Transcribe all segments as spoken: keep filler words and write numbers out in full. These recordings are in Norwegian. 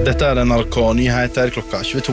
Dette er N R K Nyheter klokka tjueto.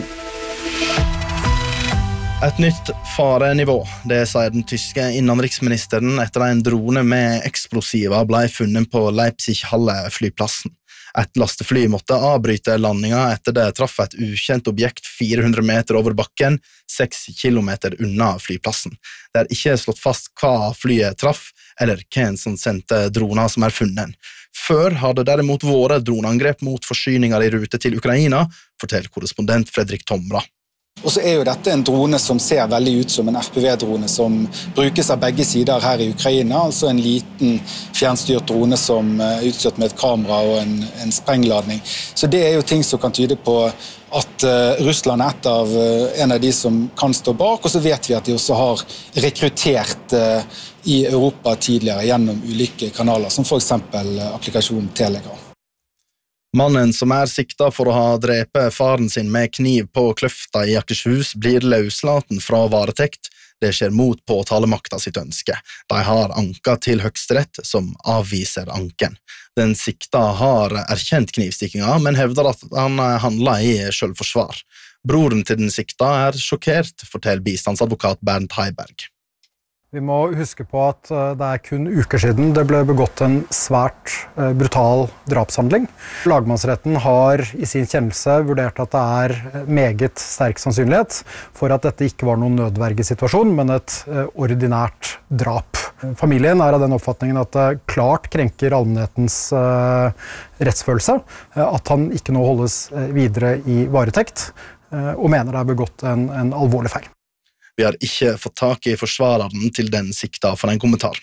Et nytt farenivå, det sier den tyske innenriksministeren etter en drone med eksplosiver ble funnet på Leipzig-Halle flyplassen. Et lastefly måtte avbryte landinga etter det traff et ukjent objekt fire hundre meter over bakken, seks kilometer unna flyplassen. Det er ikke slått fast hva flyet traff, eller hvem som sendte droner som er funnet. Før hadde derimot vært droneangrep mot forsyninger i rute til Ukraina, forteller korrespondent Fredrik Tomra. Og så er jo dette en drone som ser veldig ut som en F P V-drone som brukes av begge sider her i Ukraina, altså en liten fjernstyrt drone som er utstyrt med et kamera og en, en sprengladning. Så det er jo ting som kan tyde på at uh, Russland er et av, uh, en av de som kan stå bak, og så vet vi at de også har rekruttert uh, i Europa tidligere gjennom ulike kanaler, som for eksempel uh, applikasjonen Telegram. Mannen som er siktet for å ha drepet faren sin med kniv på Kløfta i Akershus blir løslaten fra varetekt. Det skjer mot påtalemakta sitt ønske. De har anka til Høyesterett som avviser anken. Den sikta har erkjent knivstikkinga, men hevder at han handlet i selvforsvar. Broren til den sikta er sjokkert, forteller bistandsadvokat Bernt Heiberg. Vi må huske på at det er kun uker siden det ble begått en svært brutal drapshandling. Lagmannsretten har i sin kjennelse vurdert at det er meget sterk sannsynlighet for at dette ikke var noen nødvergesituasjon, men et ordinært drap. Familien er av den oppfatningen at det klart krenker allmennhetens rettsfølelse, at han ikke nå holdes videre i varetekt, og mener det er begått en, en alvorlig feil. Vi har ikke fått tak i forsvareren til den sikta for en kommentar.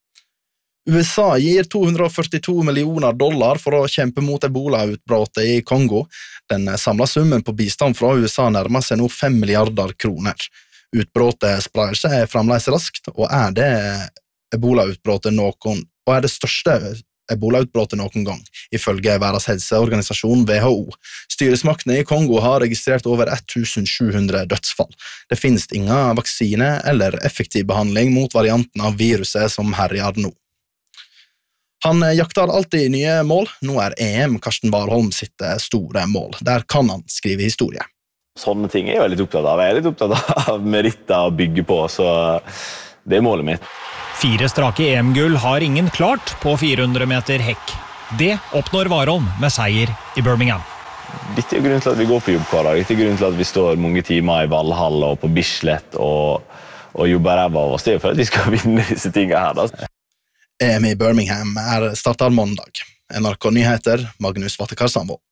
U S A gir to hundre førtito millioner dollar for å kjempe mot ebola-utbrottet i Kongo. Den samlede summen på bistand fra U S A nærmer seg nå fem milliarder kroner. Utbrottet sprer seg fremdeles raskt, og er det ebola-utbrottet noen, og er det største ebola-utbrottet noen gang, ifølge Verdens helseorganisasjon W H O. Styresmaktene i Kongo har registrert over tusen sju hundre dødsfall. Det finnes ingen vaksine eller effektiv behandling mot varianten av viruset som herjer nå. Han jakter alltid nye mål. Nå er E M Karsten Warholm sitt store mål. Der kan han skrive historie. Sånne ting er jeg litt opptatt av. Jeg er litt opptatt av meritter å bygge på, så det er målet mitt. Fire strake E M-gull har ingen klart på fire hundre meter hekk. Det oppnår Warholm med seier i Birmingham. Dette er grunnen til at vi går på jobb hver dag. Dette er grunnen til at vi står mange timer i Valhall og på Bislett og, og jobber ræva av oss. Det er for at vi skal vinne disse tingene her. Da. E M i Birmingham er startet mandag. N R K Nyheter, Magnus Vattekar Sandvold.